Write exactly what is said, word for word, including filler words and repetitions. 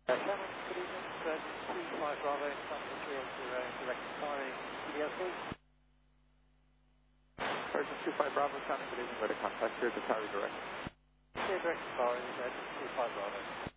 Uh, Cameron, good evening. Uh, two five Bravo, Tango three eight zero, direct inquiry, E D L C. Sergeant two five Bravo, Tango, good evening. With a contact here to Tower Direct. Here, direct inquiry, uh, two five Bravo.